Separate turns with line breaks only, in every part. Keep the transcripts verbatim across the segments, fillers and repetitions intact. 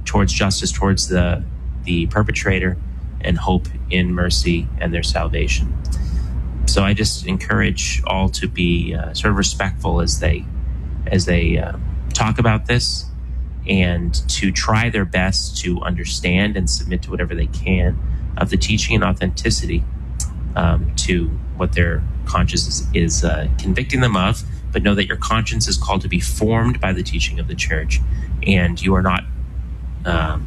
towards justice, towards the the perpetrator, and hope in mercy and their salvation. So I just encourage all to be uh, sort of respectful as they as they uh, talk about this, and to try their best to understand and submit to whatever they can of the teaching and authenticity um, to what their conscience is, is uh, convicting them of. But know that your conscience is called to be formed by the teaching of the church, and you are not, um,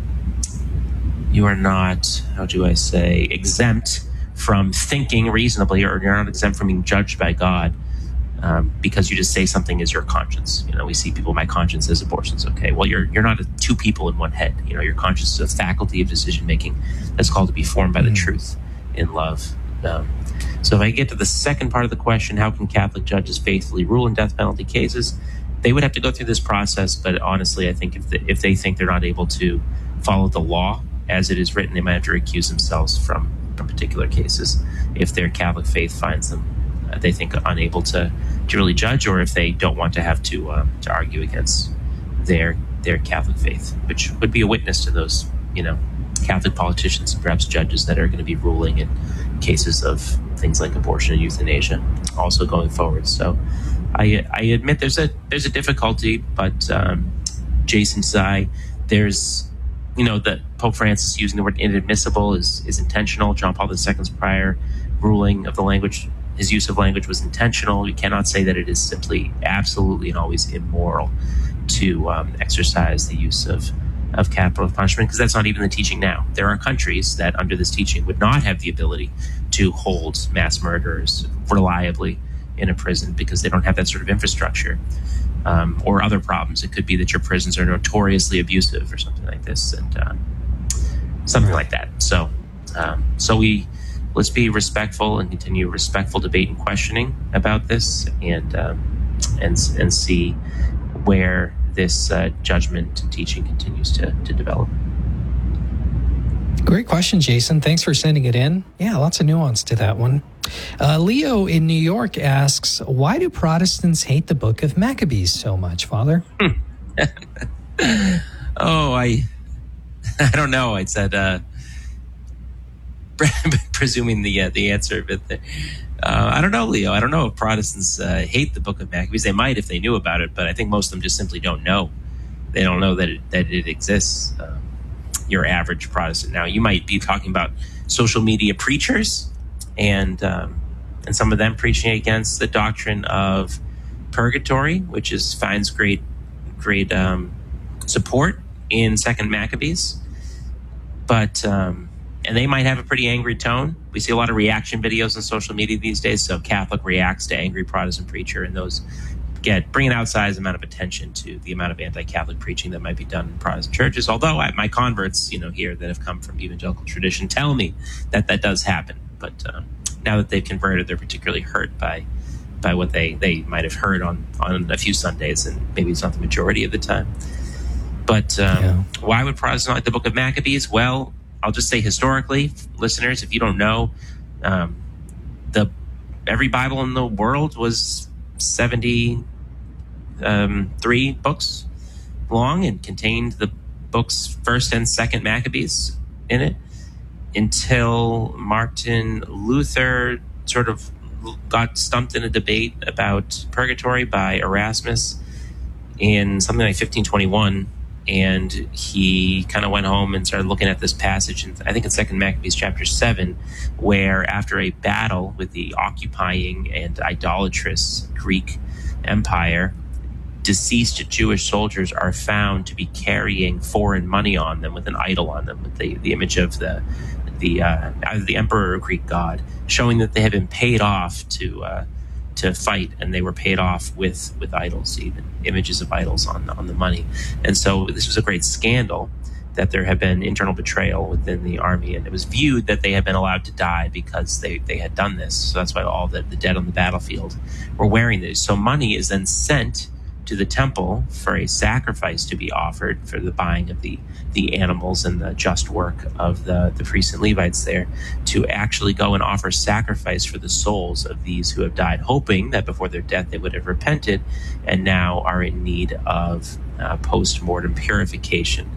you are not, how do I say, exempt from thinking reasonably, or you're not exempt from being judged by God um, because you just say something is your conscience. You know, we see people, my conscience says abortion's okay. Well, you're you're not a, two people in one head. You know, your conscience is a faculty of decision making that's called to be formed by the mm-hmm. truth in love. Um, so if I get to the second part of the question, how can Catholic judges faithfully rule in death penalty cases? They would have to go through this process, but honestly, I think if, the, if they think they're not able to follow the law as it is written, they might have to recuse themselves from, from particular cases if their Catholic faith finds them, uh, they think, unable to, to really judge, or if they don't want to have to uh, to argue against their their Catholic faith, which would be a witness to those, you know, Catholic politicians and perhaps judges that are going to be ruling in cases of things like abortion and euthanasia also going forward. So I I admit there's a there's a difficulty, but um, Jason Tsai, there's, you know, that Pope Francis using the word inadmissible is, is intentional. John Paul the Second's prior ruling of the language, his use of language was intentional. You cannot say that it is simply absolutely and always immoral to um, exercise the use of of capital punishment, because that's not even the teaching now. There are countries that under this teaching would not have the ability to hold mass murderers reliably in a prison because they don't have that sort of infrastructure, um, or other problems. It could be that your prisons are notoriously abusive or something like this, and uh, something like that. So, um, so we let's be respectful and continue respectful debate and questioning about this, and um, and and see where this uh, judgment and teaching continues to, to develop.
Great question, Jason. Thanks for sending it in. Yeah, lots of nuance to that one. Uh, Leo in New York asks, why do Protestants hate the book of Maccabees so much, Father?
oh, I I don't know. I said, uh, presuming the uh, the answer, but the, Uh, I don't know, Leo. I don't know if Protestants uh, hate the book of Maccabees. They might if they knew about it, but I think most of them just simply don't know. They don't know that it, that it exists. Um, your average Protestant. Now, you might be talking about social media preachers and um, and some of them preaching against the doctrine of purgatory, which is finds great great um, support in Second Maccabees. But um, and they might have a pretty angry tone. We see a lot of reaction videos on social media these days. So Catholic reacts to angry Protestant preacher, and those get bring an outsized amount of attention to the amount of anti-Catholic preaching that might be done in Protestant churches. Although I, my converts, you know, here that have come from evangelical tradition tell me that that does happen. But um, now that they've converted, they're particularly hurt by by what they, they might have heard on, on a few Sundays, and maybe it's not the majority of the time. But um, yeah. Why would Protestants like the book of Maccabees? Well, I'll just say historically, listeners, if you don't know, um, the every Bible in the world was seventy-three books long and contained the books First and Second Maccabees in it, until Martin Luther sort of got stumped in a debate about purgatory by Erasmus in something like fifteen twenty-one. And he kind of went home and started looking at this passage, and I think it's Second Maccabees chapter seven, where after a battle with the occupying and idolatrous Greek Empire, deceased Jewish soldiers are found to be carrying foreign money on them with an idol on them, with the, the image of the the uh, either the emperor or Greek god, showing that they had been paid off to uh, to fight, and they were paid off with with idols, even images of idols on on the money. And so this was a great scandal that there had been internal betrayal within the army, and it was viewed that they had been allowed to die because they they had done this. So that's why all the, the dead on the battlefield were wearing these. So money is then sent to the temple for a sacrifice to be offered for the buying of the the animals and the just work of the, the priests and Levites there, to actually go and offer sacrifice for the souls of these who have died, hoping that before their death they would have repented and now are in need of uh, post-mortem purification.